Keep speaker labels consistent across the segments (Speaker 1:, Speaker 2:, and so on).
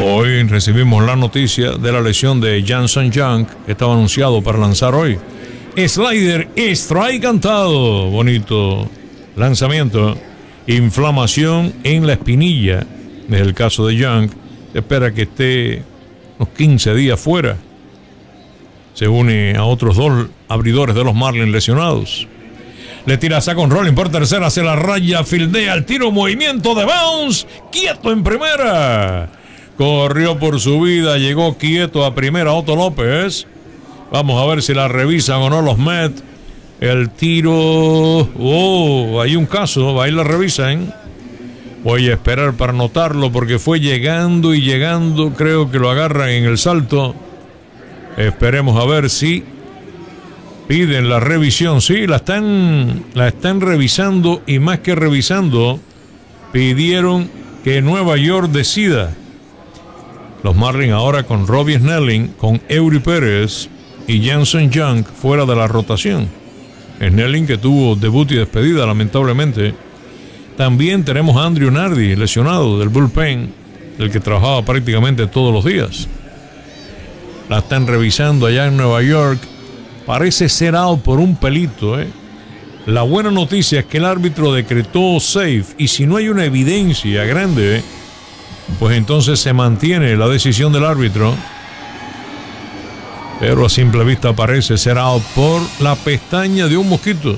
Speaker 1: Hoy recibimos la noticia de la lesión de Jansen Young, que estaba anunciado para lanzar hoy. Slider, strike cantado. Bonito lanzamiento. Inflamación en la espinilla. Es el caso de Young. Se espera que esté unos 15 días fuera. Se une a otros dos abridores de los Marlins lesionados. Le tira saca un rolling por tercera, hacia la raya, fildea el tiro, movimiento de bounce, quieto en primera. Corrió por su vida, llegó quieto a primera Otto López. Vamos a ver si la revisan o no los Mets. El tiro... hay un caso, ahí la revisan. Voy a esperar para notarlo porque fue llegando y llegando. Creo que lo agarran en el salto. Esperemos a ver si piden la revisión. Sí, la están revisando, y más que revisando, pidieron que Nueva York decida. Los Marlins ahora con Robbie Snelling, con Eury Pérez y Jansen Young fuera de la rotación. Snelling, que tuvo debut y despedida lamentablemente. También tenemos a Andrew Nardi lesionado del bullpen, el que trabajaba prácticamente todos los días. La están revisando allá en Nueva York. Parece ser out por un pelito, La buena noticia es que el árbitro decretó safe, y si no hay una evidencia grande, pues entonces se mantiene la decisión del árbitro. Pero a simple vista parece ser out por la pestaña de un mosquito.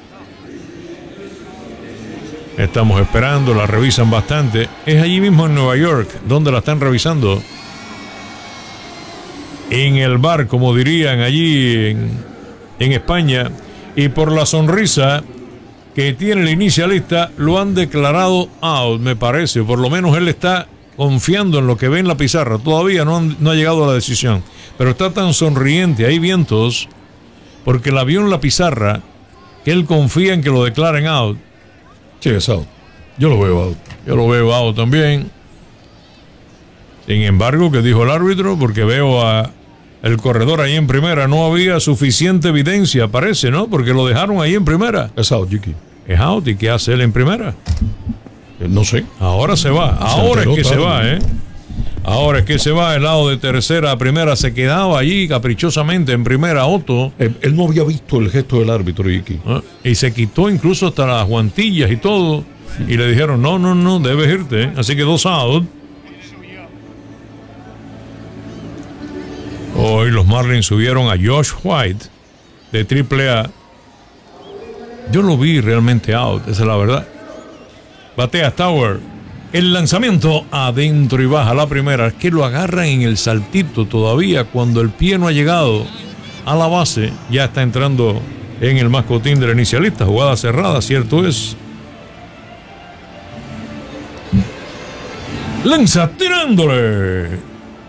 Speaker 1: Estamos esperando, la revisan bastante. Es allí mismo en Nueva York donde la están revisando. En el bar, como dirían allí en España. Y por la sonrisa que tiene el inicialista, lo han declarado out, me parece. Por lo menos él está confiando en lo que ve en la pizarra. Todavía no ha llegado a la decisión, pero está tan sonriente, hay vientos, porque la vio en la pizarra, que él confía en que lo declaren out.
Speaker 2: Sí, es out. Yo lo veo out.
Speaker 1: Yo lo veo out también. Sin embargo, ¿qué dijo el árbitro? Porque veo a el corredor ahí en primera. No había suficiente evidencia, parece, ¿no? Porque lo dejaron ahí en primera.
Speaker 2: Es out, Jiki.
Speaker 1: Es out. ¿Y qué hace él en primera?
Speaker 2: No sé.
Speaker 1: Ahora se va. Ahora es que se va, Ahora es que se va. El lado de tercera a primera se quedaba allí caprichosamente en primera Otto.
Speaker 2: Él no había visto el gesto del árbitro, Jiki.
Speaker 1: Y se quitó incluso hasta las guantillas y todo. Y le dijeron, no, debes irte. Así que 2 out. Hoy los Marlins subieron a Josh White de AAA. Yo lo vi realmente out, esa es la verdad. Batea Tower. El lanzamiento adentro y baja la primera. Es que lo agarran en el saltito todavía. Cuando el pie no ha llegado a la base, ya está entrando en el mascotín del inicialista. Jugada cerrada, cierto es. Lanza tirándole.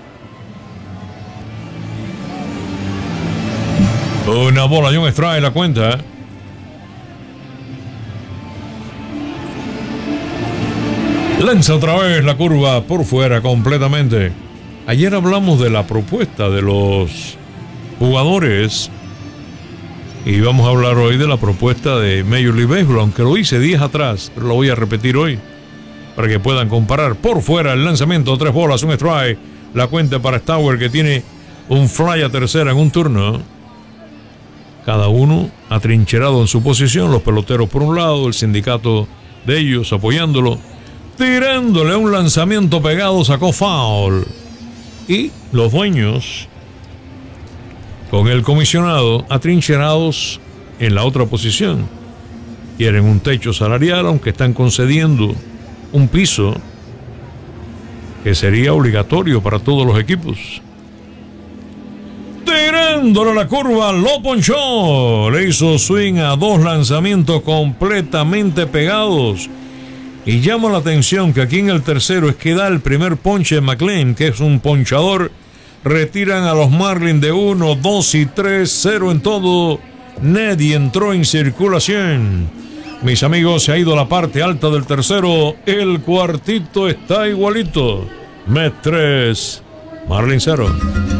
Speaker 1: Una bola y un strike la cuenta. Lanza otra vez la curva por fuera completamente. Ayer hablamos de la propuesta de los jugadores y vamos a hablar hoy de la propuesta de Major League Baseball, aunque lo hice días atrás, pero lo voy a repetir hoy para que puedan comparar. Por fuera el lanzamiento, 3 bolas, un strike. La cuenta para Stauer, que tiene un fly a tercera en un turno. Cada uno atrincherado en su posición, los peloteros por un lado, el sindicato de ellos apoyándolo, tirándole un lanzamiento pegado, sacó foul. Y los dueños, con el comisionado, atrincherados en la otra posición. Quieren un techo salarial, aunque están concediendo un piso que sería obligatorio para todos los equipos. Tirándole la curva, lo ponchó. Le hizo swing a 2 lanzamientos completamente pegados. Y llama la atención que aquí en el tercero es que da el primer ponche de McLean, que es un ponchador. Retiran a los Marlins de 1, 2 y 3, 0 en todo. Nadie entró en circulación. Mis amigos, se ha ido a la parte alta del tercero. El cuartito está igualito. Mets 3, Marlins 0.